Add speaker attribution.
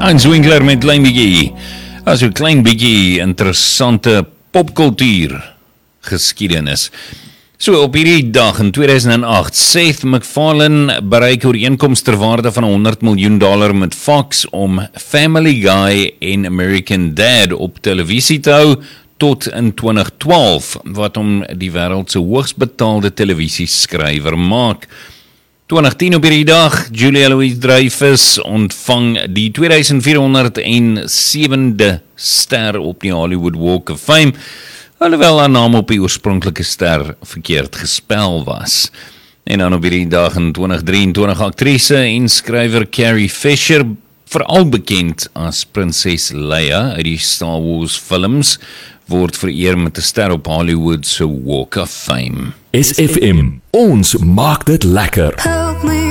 Speaker 1: Hans Winkler met klein bietjie. Also klein bietjie interessante popkultuur geskiedenis. So op hierdie dag in 2008, Seth MacFarlane bereik ooreenkoms ter waarde van $100 miljoen met Fox om Family Guy en American Dad op televisie te hou tot in 2012, wat hom die wêreld se hoogs betaalde televisieskrywer maak. 2010 op hierdie dag, Julia Louis-Dreyfus ontvang die 2407de ster op die Hollywood Walk of Fame, alhoewel haar naam op die oorspronklike ster verkeerd gespel was. En dan op hierdie dag in 2023 aktrise en skrywer Carrie Fisher, veral bekend as Prinses Leia uit die Star Wars films, word vereer met 'n ster op Hollywood se Walk of Fame.
Speaker 2: SFM, ons maak dit lekker.